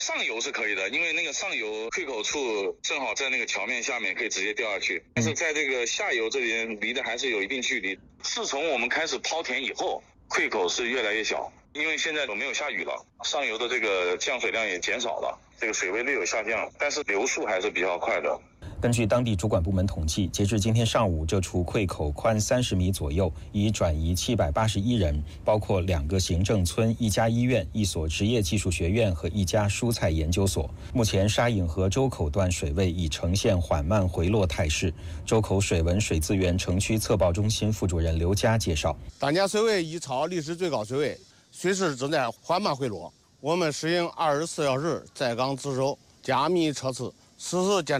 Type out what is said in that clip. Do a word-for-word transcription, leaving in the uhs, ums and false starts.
上游是可以的，因为那个上游溃口处正好在那个桥面下面，可以直接掉下去。但是在这个下游这边离得还是有一定距离。自从我们开始抛田以后，溃口是越来越小，因为现在都没有下雨了，上游的这个降水量也减少了，这个水位略有下降，但是流速还是比较快的。 根据当地主管部门统计，截至今天上午，这处溃口宽三十米左右，已转移七百八十一人，包括两个行政村、一家医院、一所职业技术学院和一家蔬菜研究所。目前，沙引河周口段水位已呈现缓慢回落态势。周口水文水资源城区测报中心副主任刘佳介绍， 当前水位已超历史最高水位，水势正在缓慢回落。我们实行二十四小时在岗值守，加密测试，实时检查。